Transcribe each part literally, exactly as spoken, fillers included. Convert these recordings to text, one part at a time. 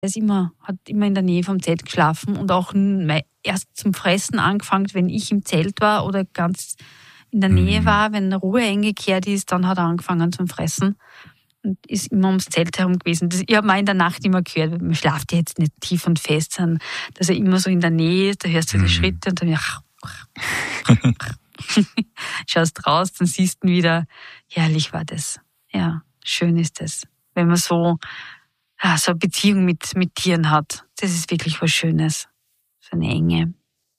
Er ist immer, hat immer in der Nähe vom Zelt geschlafen und auch erst zum Fressen angefangen, wenn ich im Zelt war oder ganz in der Nähe war. Wenn Ruhe eingekehrt ist, dann hat er angefangen zum Fressen und ist immer ums Zelt herum gewesen. Das, ich habe mal in der Nacht immer gehört, man schlaft ja jetzt nicht tief und fest, sondern dass er immer so in der Nähe ist, da hörst du die Schritte und dann ja, schaust raus, dann siehst du ihn wieder, herrlich war das. Ja, schön ist das, wenn man so, ja, so eine Beziehung mit, mit Tieren hat. Das ist wirklich was Schönes. So eine Enge.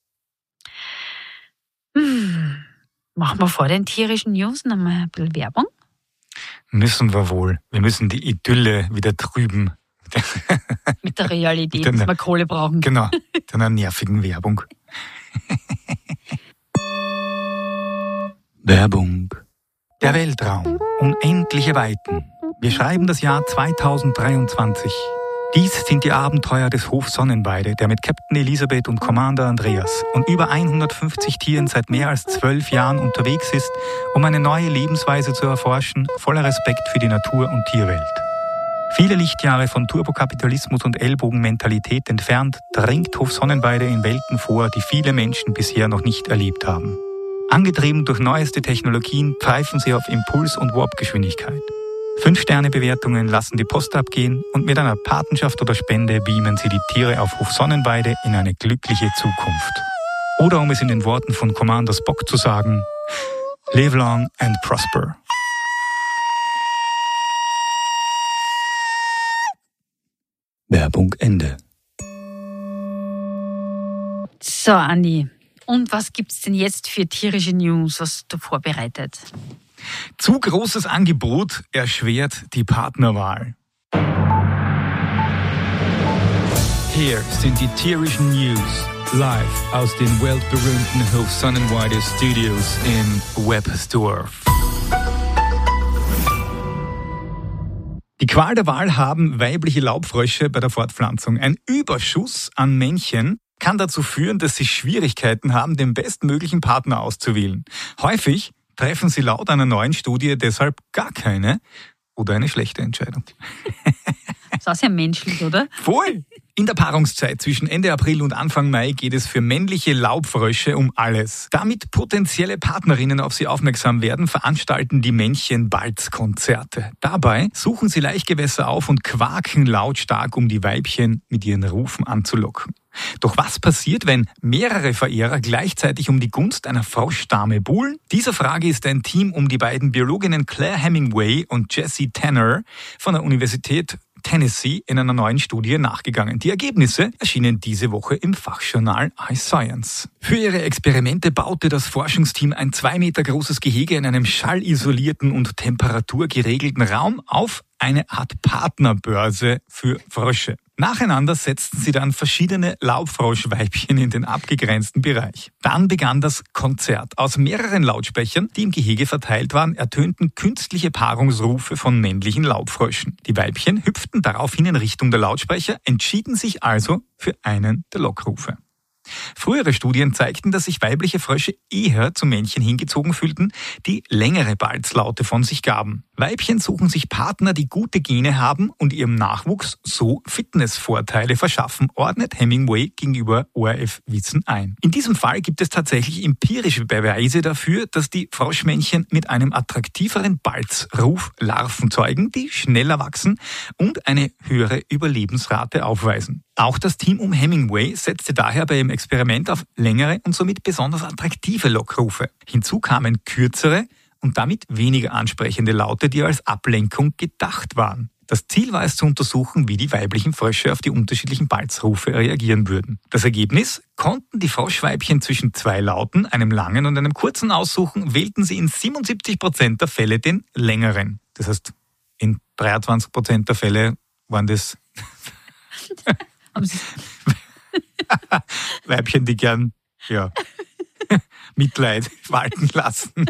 Hm. Machen wir vor den tierischen News noch mal ein bisschen Werbung? Müssen wir wohl. Wir müssen die Idylle wieder trüben. Mit der Realität, dass wir Kohle brauchen. Genau, mit einer nervigen Werbung. Werbung. Der Weltraum. Unendliche Weiten. Wir schreiben das Jahr zweitausenddreiundzwanzig. Dies sind die Abenteuer des Hof Sonnenweide, der mit Captain Elisabeth und Commander Andreas und über hundertfünfzig Tieren seit mehr als zwölf Jahren unterwegs ist, um eine neue Lebensweise zu erforschen, voller Respekt für die Natur und Tierwelt. Viele Lichtjahre von Turbokapitalismus und Ellbogenmentalität entfernt, dringt Hof Sonnenweide in Welten vor, die viele Menschen bisher noch nicht erlebt haben. Angetrieben durch neueste Technologien pfeifen sie auf Impuls- und Warpgeschwindigkeit. Fünf-Sterne-Bewertungen lassen die Post abgehen und mit einer Patenschaft oder Spende beamen sie die Tiere auf Hof Sonnenweide in eine glückliche Zukunft. Oder um es in den Worten von Commander Spock zu sagen, live long and prosper. Werbung Ende. So, Andi, und was gibt's denn jetzt für tierische News, was hast du vorbereitet? Zu großes Angebot erschwert die Partnerwahl. Hier sind die tierischen News, live aus den weltberühmten Hof Sonnenweide Studios in Websdorf. Die Qual der Wahl haben weibliche Laubfrösche bei der Fortpflanzung. Ein Überschuss an Männchen kann dazu führen, dass sie Schwierigkeiten haben, den bestmöglichen Partner auszuwählen. Häufig treffen sie laut einer neuen Studie deshalb gar keine oder eine schlechte Entscheidung. Das ist auch sehr menschlich, oder? Voll! In der Paarungszeit zwischen Ende April und Anfang Mai geht es für männliche Laubfrösche um alles. Damit potenzielle Partnerinnen auf sie aufmerksam werden, veranstalten die Männchen Balzkonzerte. Dabei suchen sie Laichgewässer auf und quaken lautstark, um die Weibchen mit ihren Rufen anzulocken. Doch was passiert, wenn mehrere Verehrer gleichzeitig um die Gunst einer Froschdame buhlen? Dieser Frage ist ein Team um die beiden Biologinnen Claire Hemingway und Jessie Tanner von der Universität Tennessee in einer neuen Studie nachgegangen. Die Ergebnisse erschienen diese Woche im Fachjournal iScience. Für ihre Experimente baute das Forschungsteam ein zwei Meter großes Gehege in einem schallisolierten und temperaturgeregelten Raum auf eine Art Partnerbörse für Frösche. Nacheinander setzten sie dann verschiedene Laubfroschweibchen in den abgegrenzten Bereich. Dann begann das Konzert. Aus mehreren Lautsprechern, die im Gehege verteilt waren, ertönten künstliche Paarungsrufe von männlichen Laubfröschen. Die Weibchen hüpften daraufhin in Richtung der Lautsprecher, entschieden sich also für einen der Lockrufe. Frühere Studien zeigten, dass sich weibliche Frösche eher zu Männchen hingezogen fühlten, die längere Balzlaute von sich gaben. Weibchen suchen sich Partner, die gute Gene haben und ihrem Nachwuchs so Fitnessvorteile verschaffen, ordnet Hemingway gegenüber O R F Wissen ein. In diesem Fall gibt es tatsächlich empirische Beweise dafür, dass die Froschmännchen mit einem attraktiveren Balzruf Larven zeugen, die schneller wachsen und eine höhere Überlebensrate aufweisen. Auch das Team um Hemingway setzte daher bei ihrem Experiment auf längere und somit besonders attraktive Lockrufe. Hinzu kamen kürzere und damit weniger ansprechende Laute, die als Ablenkung gedacht waren. Das Ziel war es zu untersuchen, wie die weiblichen Frösche auf die unterschiedlichen Balzrufe reagieren würden. Das Ergebnis: Konnten die Froschweibchen zwischen zwei Lauten, einem langen und einem kurzen aussuchen, wählten sie in siebenundsiebzig Prozent der Fälle den längeren. Das heißt, in dreiundzwanzig Prozent der Fälle waren das Weibchen, die gern ja, Mitleid walten lassen.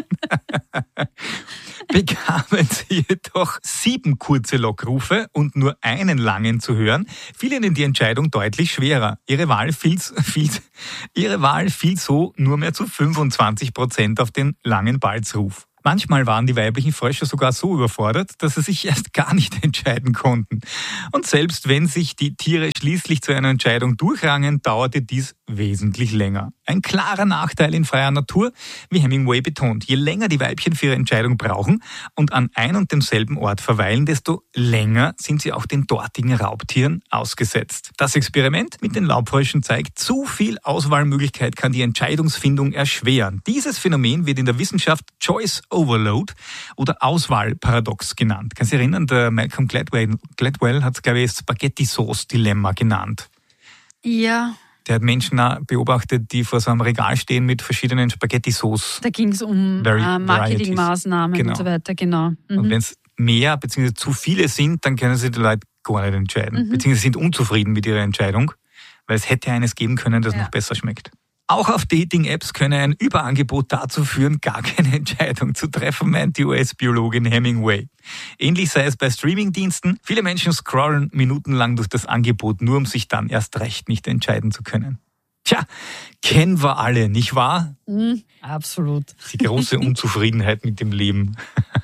Bekamen sie jedoch sieben kurze Lockrufe und nur einen langen zu hören, fiel ihnen die Entscheidung deutlich schwerer. Ihre Wahl fiel, fiel, ihre Wahl fiel so nur mehr zu fünfundzwanzig Prozent auf den langen Balzruf. Manchmal waren die weiblichen Frösche sogar so überfordert, dass sie sich erst gar nicht entscheiden konnten. Und selbst wenn sich die Tiere schließlich zu einer Entscheidung durchrangen, dauerte dies wesentlich länger. Ein klarer Nachteil in freier Natur, wie Hemingway betont. Je länger die Weibchen für ihre Entscheidung brauchen und an ein und demselben Ort verweilen, desto länger sind sie auch den dortigen Raubtieren ausgesetzt. Das Experiment mit den Laubfröschen zeigt, zu viel Auswahlmöglichkeit kann die Entscheidungsfindung erschweren. Dieses Phänomen wird in der Wissenschaft Choice Overload oder Auswahlparadox genannt. Kannst du dich erinnern, der Malcolm Gladwell, Gladwell hat es, glaube ich, Spaghetti-Sauce-Dilemma genannt. Ja. Der hat Menschen beobachtet, die vor so einem Regal stehen mit verschiedenen Spaghetti-Sauce. Da ging es um äh, Marketingmaßnahmen genau. und so weiter, genau. Mhm. Und wenn es mehr bzw. zu viele sind, dann können sich die Leute gar nicht entscheiden. Mhm. Beziehungsweise sind unzufrieden mit ihrer Entscheidung, weil es hätte eines geben können, das ja. noch besser schmeckt. Auch auf Dating-Apps könne ein Überangebot dazu führen, gar keine Entscheidung zu treffen, meint die U S-Biologin Hemingway. Ähnlich sei es bei Streamingdiensten. Viele Menschen scrollen minutenlang durch das Angebot, nur um sich dann erst recht nicht entscheiden zu können. Tja, kennen wir alle, nicht wahr? Mm, absolut. Die große Unzufriedenheit mit dem Leben.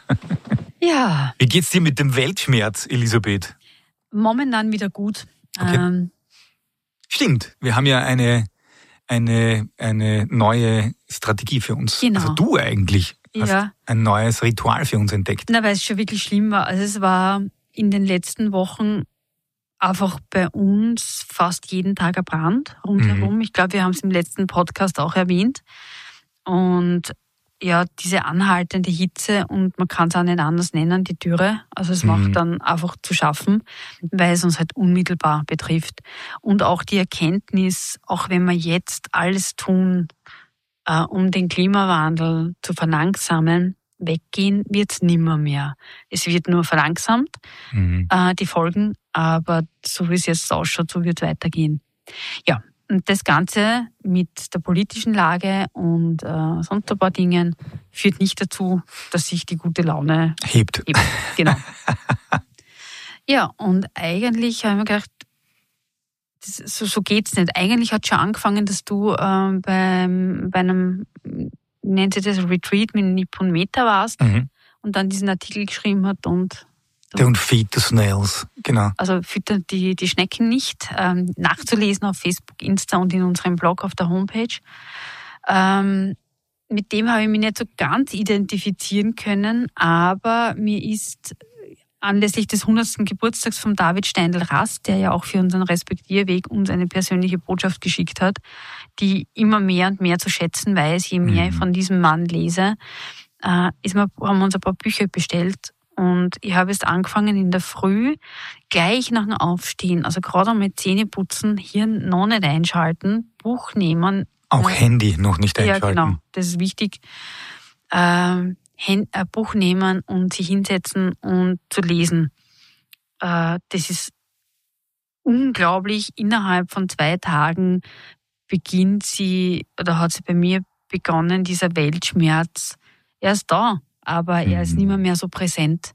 Ja. Wie geht's dir mit dem Weltschmerz, Elisabeth? Momentan wieder gut. Okay. Ähm, Stimmt, wir haben ja eine... Eine, eine neue Strategie für uns. Genau. Also du eigentlich hast ja. ein neues Ritual für uns entdeckt. Na, weil es schon wirklich schlimm war. Also es war in den letzten Wochen einfach bei uns fast jeden Tag ein Brand rundherum. Mhm. Ich glaube, wir haben es im letzten Podcast auch erwähnt. Und ja, diese anhaltende Hitze und man kann es auch nicht anders nennen, die Dürre. Also es mhm. macht dann einfach zu schaffen, weil es uns halt unmittelbar betrifft. Und auch die Erkenntnis, auch wenn wir jetzt alles tun, äh, um den Klimawandel zu verlangsamen, weggehen wird es nimmer mehr. Es wird nur verlangsamt, mhm. äh, die Folgen, aber so wie es jetzt ausschaut, so wird es weitergehen. Ja. Und das Ganze mit der politischen Lage und äh, sonst ein paar Dingen führt nicht dazu, dass sich die gute Laune hebt. hebt. Genau. Ja, und eigentlich habe ich mir gedacht, das, so, so geht's nicht. Eigentlich hat schon angefangen, dass du äh, beim, bei einem, nennt sich das Retreat mit Nippon Meta warst mhm. und dann diesen Artikel geschrieben hat und Don't feed the snails, genau. Also füttern die, die Schnecken nicht. Ähm, nachzulesen auf Facebook, Insta und in unserem Blog auf der Homepage. Ähm, mit dem habe ich mich nicht so ganz identifizieren können, aber mir ist anlässlich des hundertsten Geburtstags von David Steindl-Rast, der ja auch für unseren Respektierweg uns eine persönliche Botschaft geschickt hat, die immer mehr und mehr zu schätzen weiß, je mehr mhm. ich von diesem Mann lese, äh, ist mir, haben wir uns ein paar Bücher bestellt. Und ich habe jetzt angefangen in der Früh, gleich nach dem Aufstehen, also gerade einmal Zähne putzen, Hirn noch nicht einschalten, Buch nehmen. Auch äh, Handy noch nicht einschalten. Ja, genau, das ist wichtig. Äh, Hand, äh, Buch nehmen und sich hinsetzen und zu lesen. Äh, das ist unglaublich. Innerhalb von zwei Tagen beginnt sie, oder hat sie bei mir begonnen, dieser Weltschmerz. Er ist da. Aber er ist nicht mehr, mehr so präsent.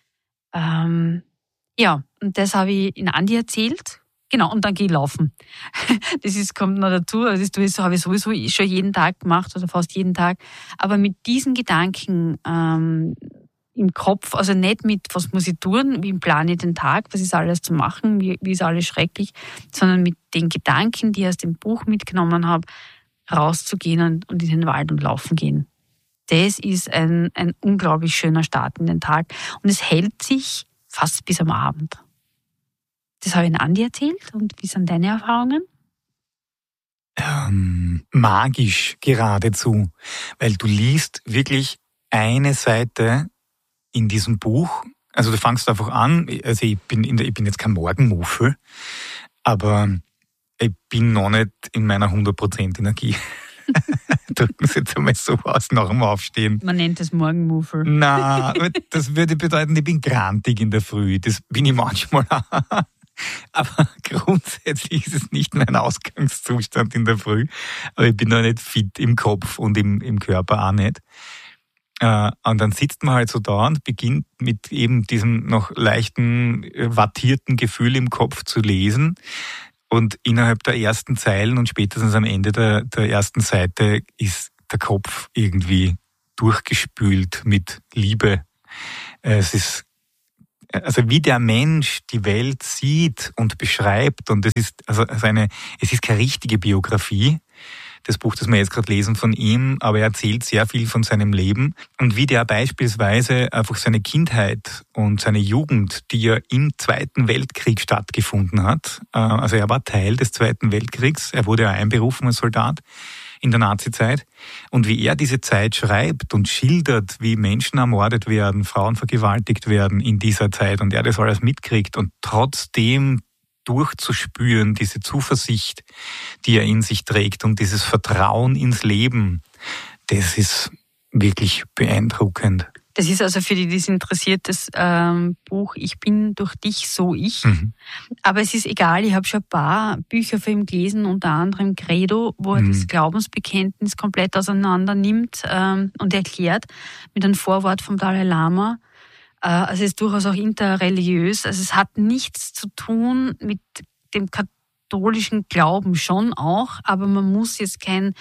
Ähm, ja, und das habe ich in Andi erzählt. Genau, und dann gehe ich laufen. Das ist, kommt noch dazu. Das, ist, das habe ich sowieso schon jeden Tag gemacht, oder fast jeden Tag. Aber mit diesen Gedanken ähm, im Kopf, also nicht mit, was muss ich tun, wie plane ich den Tag, was ist alles zu machen, wie, wie ist alles schrecklich, sondern mit den Gedanken, die ich aus dem Buch mitgenommen habe, rauszugehen und, und in den Wald und laufen gehen. Das ist ein, ein unglaublich schöner Start in den Tag. Und es hält sich fast bis am Abend. Das habe ich in Andi erzählt. Und wie sind deine Erfahrungen? Ähm, magisch geradezu. Weil du liest wirklich eine Seite in diesem Buch. Also du fängst einfach an. Also ich bin, in der, ich bin jetzt kein Morgenmuffel, aber ich bin noch nicht in meiner hundert Prozent Energie. Drücken Sie jetzt einmal so aus nach dem Aufstehen. Man nennt es Morgenmuffel. Na, das würde bedeuten, ich bin grantig in der Früh. Das bin ich manchmal auch. Aber grundsätzlich ist es nicht mein Ausgangszustand in der Früh. Aber ich bin noch nicht fit im Kopf und im, im Körper auch nicht. Und dann sitzt man halt so da und beginnt mit eben diesem noch leichten, wattierten Gefühl im Kopf zu lesen. Und innerhalb der ersten Zeilen und spätestens am Ende der, der ersten Seite ist der Kopf irgendwie durchgespült mit Liebe. Es ist, also wie der Mensch die Welt sieht und beschreibt, und es ist, also eine, es ist keine richtige Biografie, das Buch, das wir jetzt gerade lesen von ihm, aber er erzählt sehr viel von seinem Leben und wie der beispielsweise einfach seine Kindheit und seine Jugend, die ja im Zweiten Weltkrieg stattgefunden hat, also er war Teil des Zweiten Weltkriegs, er wurde ja einberufen als Soldat in der Nazizeit, und wie er diese Zeit schreibt und schildert, wie Menschen ermordet werden, Frauen vergewaltigt werden in dieser Zeit und er das alles mitkriegt und trotzdem durchzuspüren, diese Zuversicht, die er in sich trägt und dieses Vertrauen ins Leben, das ist wirklich beeindruckend. Das ist also für die, die es interessiert, das ähm, Buch Ich bin durch dich so ich. Mhm. Aber es ist egal, ich habe schon ein paar Bücher von ihm gelesen, unter anderem Credo, wo er mhm. das Glaubensbekenntnis komplett auseinander nimmt ähm, und erklärt mit einem Vorwort vom Dalai Lama. Also es ist durchaus auch interreligiös. Also es hat nichts zu tun mit dem katholischen Glauben, schon auch, aber man muss jetzt kein,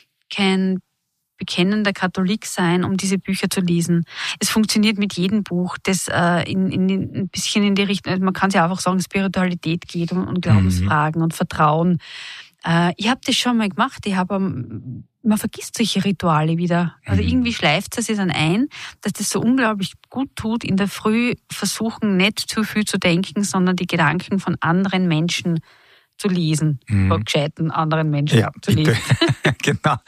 kein bekennender Katholik sein, um diese Bücher zu lesen. Es funktioniert mit jedem Buch, das äh, in, in, ein bisschen in die Richtung, man kann es ja einfach sagen, Spiritualität geht und, und Glaubensfragen mhm. und Vertrauen. Äh, ich habe das schon mal gemacht. Ich habe um, man vergisst solche Rituale wieder. Also irgendwie schleift es sich dann ein, dass das so unglaublich gut tut, in der Früh versuchen, nicht zu viel zu denken, sondern die Gedanken von anderen Menschen zu lesen. Mhm. Von gescheiten anderen Menschen ja, zu lesen. Genau.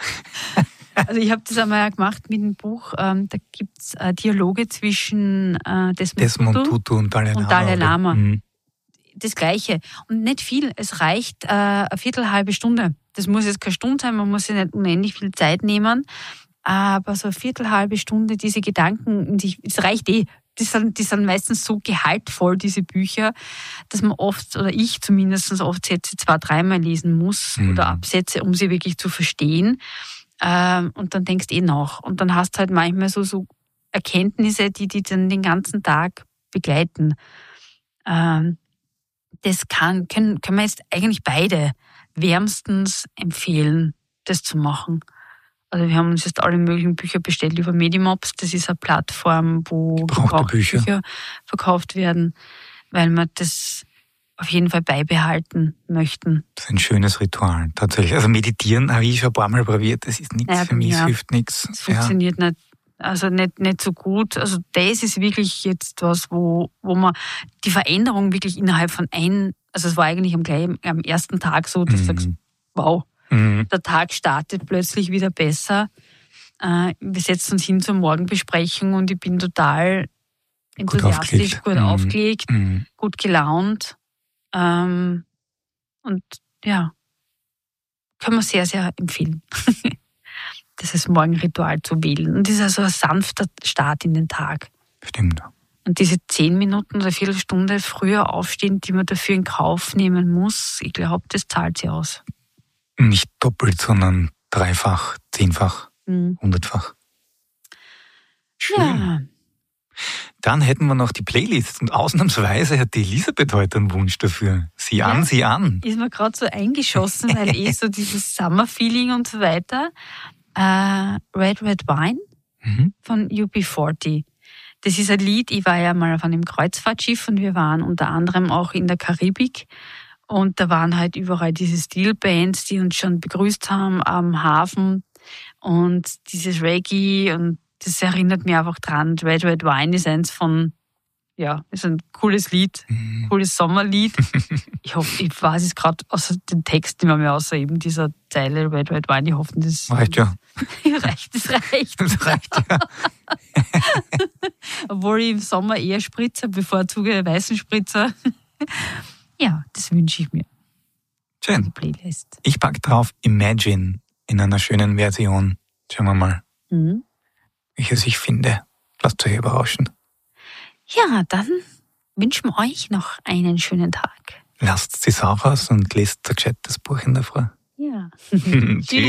Also ich habe das einmal gemacht mit einem Buch, ähm, da gibt es äh, Dialoge zwischen äh, Desmond, Desmond Tutu, Tutu und Dalai Lama. Und Dalai Lama. Mhm. Das Gleiche. Und nicht viel. Es reicht äh, eine Viertel, halbe Stunde. Das muss jetzt keine Stunde sein, man muss sich nicht unendlich viel Zeit nehmen. Aber so eine Viertel, halbe Stunde, diese Gedanken, das reicht eh. Die sind, die sind meistens so gehaltvoll, diese Bücher, dass man oft, oder ich zumindest oft Sätze zwei, dreimal lesen muss mhm. oder Absätze, um sie wirklich zu verstehen. Ähm, und dann denkst du eh nach. Und dann hast du halt manchmal so, so Erkenntnisse, die die dann den ganzen Tag begleiten. Ähm, Das kann, können, können wir jetzt eigentlich beide wärmstens empfehlen, das zu machen. Also wir haben uns jetzt alle möglichen Bücher bestellt über Medimops. Das ist eine Plattform, wo gebrauchte Bücher. Bücher verkauft werden, weil wir das auf jeden Fall beibehalten möchten. Das ist ein schönes Ritual, tatsächlich. Also meditieren habe ich schon ein paar Mal probiert. Das ist nichts ja, für mich, es ja. hilft nichts. Es funktioniert ja. nicht. Also nicht, nicht so gut. Also das ist wirklich jetzt was, wo, wo man die Veränderung wirklich innerhalb von ein, also es war eigentlich am, gleichen, am ersten Tag so, dass mhm. du sagst, wow, mhm. der Tag startet plötzlich wieder besser. Äh, wir setzen uns hin zur Morgenbesprechung und ich bin total enthusiastisch, gut aufgelegt, gut, mhm. aufgelegt, mhm. gut gelaunt. Ähm, und ja, kann man sehr, sehr empfehlen. Das ist Morgenritual zu wählen. Und das ist also ein sanfter Start in den Tag. Stimmt. Und diese zehn Minuten oder Viertelstunde früher aufstehen, die man dafür in Kauf nehmen muss, ich glaube, das zahlt sich aus. Nicht doppelt, sondern dreifach, zehnfach, mhm. hundertfach. Schön. Ja. Dann hätten wir noch die Playlist. Und ausnahmsweise hat die Elisabeth heute einen Wunsch dafür. Sieh an, ja, sieh an. Ist mir gerade so eingeschossen, weil eh so dieses Summer-Feeling und so weiter. Uh, Red Red Wine mhm. von U B vierzig. Das ist ein Lied, ich war ja mal auf einem Kreuzfahrtschiff und wir waren unter anderem auch in der Karibik und da waren halt überall diese Steelbands, die uns schon begrüßt haben am Hafen und dieses Reggae und das erinnert mich einfach dran. Red Red Wine ist eins von, ja, ist ein cooles Lied, mhm. cooles Sommerlied. Ich hoffe, ich weiß es gerade außer den Text nicht mehr, außer eben dieser Zeile Red Red Wine. Ich hoffe, das reicht ja. reicht, das reicht. Das reicht ja. Obwohl ich im Sommer eher Spritzer bevorzuge, weißen Spritzer. Ja, das wünsche ich mir. Schön. Die Playlist. Ich packe drauf Imagine in einer schönen Version. Schauen wir mal, mhm. wie ich es ich finde. Lasst euch überraschen. Ja, dann wünschen wir euch noch einen schönen Tag. Lasst die Sau raus und lest ein gescheites Buch in der Früh. Ja. Tschüss.